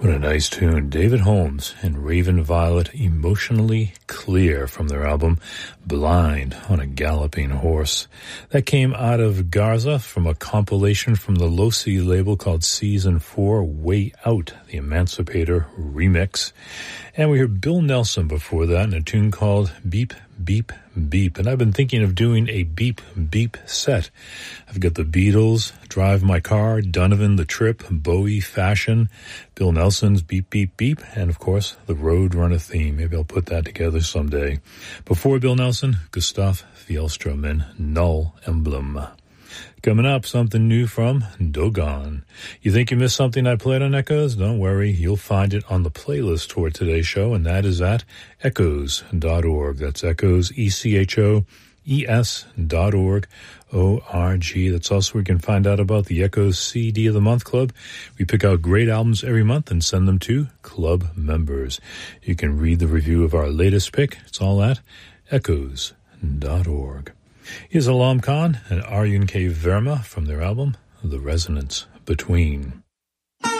What a nice tune. David Holmes and Raven Violet, Emotionally Clear, from their album Blind on a Galloping Horse. That came out of Garza from a compilation from the Losi label called Season 4, Way Out, the Emancipator remix. And we heard Bill Nelson before that in a tune called Beep, Beep, Beep. And I've been thinking of doing a beep, beep set. I've got the Beatles, Drive My Car, Donovan, The Trip, Bowie, Fashion, Bill Nelson's Beep, Beep, Beep, and of course the Roadrunner theme. Maybe I'll put that together someday. Before Bill Nelson, Gustav Fjellstrom and Null Emblem. Coming up, something new from Dogon. You think you missed something I played on Echoes? Don't worry, you'll find it on the playlist for today's show, and that is at echoes.org. That's Echoes, ECHOES.org, O-R-G. That's also where you can find out about the Echoes CD of the Month Club. We pick out great albums every month and send them to club members. You can read the review of our latest pick. It's all at echoes.org. Here's Alam Khan and Aryan K. Verma from their album, The Resonance Between.